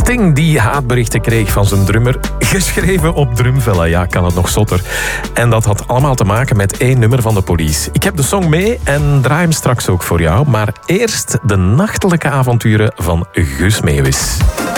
Sting die haatberichten kreeg van zijn drummer. Geschreven op drumvellen, ja, kan het nog zotter. En dat had allemaal te maken met 1 nummer van de Police. Ik heb de song mee en draai hem straks ook voor jou. Maar eerst de nachtelijke avonturen van Guus Meeuwis.